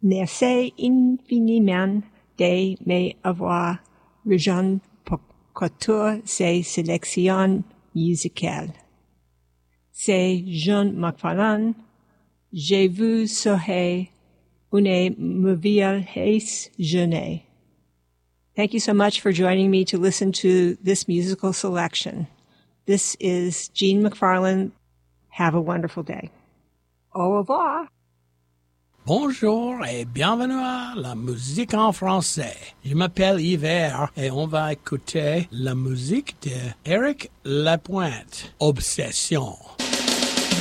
Merci infiniment de m'avoir rejoint pour ces sélections musicales. C'est John McFarlane. Je vous souhaite une merveilleuse journée. Thank you so much for joining me to listen to this musical selection. This is Jean McFarlane. Have a wonderful day. Au revoir. Bonjour et bienvenue à la musique en français. Je m'appelle Yves et on va écouter la musique de Éric Lapointe, Obsession.